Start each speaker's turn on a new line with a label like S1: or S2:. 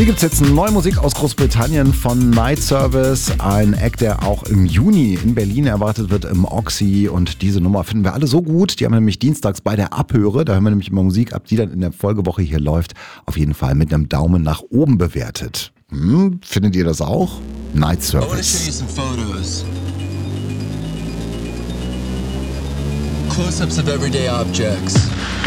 S1: Hier gibt es jetzt neue Musik aus Großbritannien von Night Service, ein Act, der auch im Juni in Berlin erwartet wird, im Oxy. Und diese Nummer finden wir alle so gut. Die haben wir nämlich dienstags bei der Abhöre, da hören wir nämlich immer Musik ab, die dann in der Folgewoche hier läuft, auf jeden Fall mit einem Daumen nach oben bewertet. Findet ihr das auch? Night Service.
S2: I want to show you some photos. Close-ups of everyday objects.